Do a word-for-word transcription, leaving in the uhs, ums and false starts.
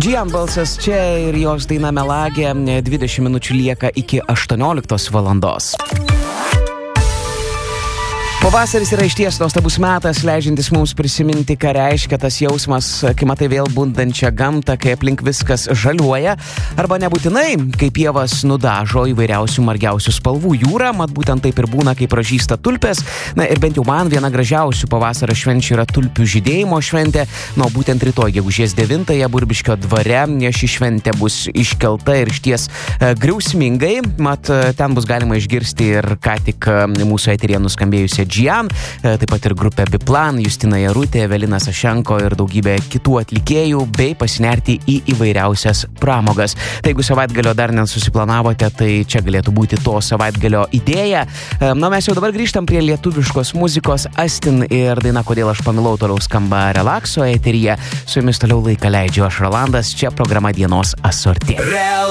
Džian balsas čia ir jos daina Melagė. dvidešimt minučių lieka iki aštuonioliktos valandos. Pavasaris yra išties nuostabus metas, leidžiantis mums prisiminti, ką reiškia tas jausmas, kai matai vėl bundančią gamtą, kai aplink viskas žaliuoja, arba nebūtinai, kai pievas nudažo įvairiausių margiausių spalvų jūra, mat būtent taip ir būna, kai pražysta tulpės. Na ir bent jau man viena gražiausių pavasario švenčių yra tulpių žydėjimo šventė. Na, būtent rytoj, gegužės devintąją Burbiškio dvare ši šventė bus iškelta ir išties e, griausmingai, mat ten bus galima išgirsti ir ką tik mūsų eteryje nuskambėjusią Džian, taip pat ir grupė Biplan, Justina Jarutė, Evelina Sašenko ir daugybė kitų atlikėjų, bei pasinerti į įvairiausias pramogas. Tai jeigu savaitgalio dar nesusiplanavote, tai čia galėtų būti to savaitgalio idėja. Na, mes jau dabar grįžtam prie lietuviškos muzikos. Astin ir daina Kodėl aš pamilau toliau skamba Relakso eteryje. Su jumis toliau laiką leidžiu aš, Rolandas, čia programa Dienos asortė.